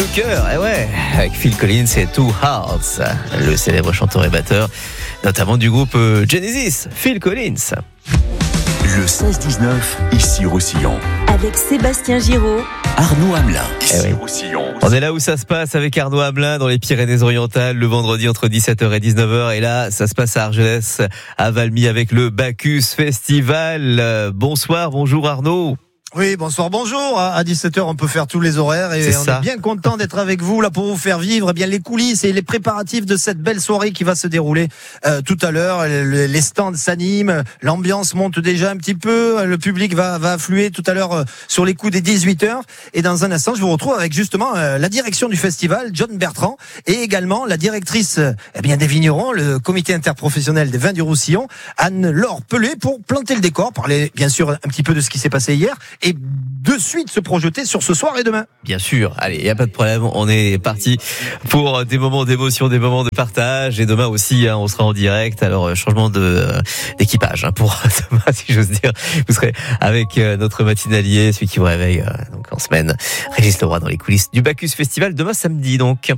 cœur, avec Phil Collins et Two Hearts, le célèbre chanteur et batteur, notamment du groupe Genesis, Phil Collins. Le 16-19, ici Roussillon. Avec Sébastien Giraud, Arnaud Hamelin, ici oui. Roussillon. On est là où ça se passe avec Arnaud Hamelin dans les Pyrénées-Orientales le vendredi entre 17h et 19h. Et là, ça se passe à Argelès, à Valmy avec le Bacchus Festival. Bonsoir, bonjour Arnaud. Oui, bonsoir, bonjour. À 17h, on peut faire tous les horaires et on est bien content d'être avec vous là pour vous faire vivre bien les coulisses et les préparatifs de cette belle soirée qui va se dérouler tout à l'heure. Les stands s'animent, l'ambiance monte déjà un petit peu, le public va affluer tout à l'heure sur les coups des 18h. Et dans un instant, je vous retrouve avec justement la direction du festival, John Bertrand, et également la directrice des vignerons, le comité interprofessionnel des vins du Roussillon, Anne-Laure Pelé, pour planter le décor, parler bien sûr un petit peu de ce qui s'est passé hier et de suite se projeter sur ce soir et demain. Bien sûr, allez, il n'y a pas de problème, on est parti pour des moments d'émotion, des moments de partage, et demain aussi, on sera en direct, alors changement d'équipage pour demain, si j'ose dire. Vous serez avec notre matinalier, celui qui vous réveille donc en semaine, Régis Leroy dans les coulisses du Bacchus Festival, demain samedi donc.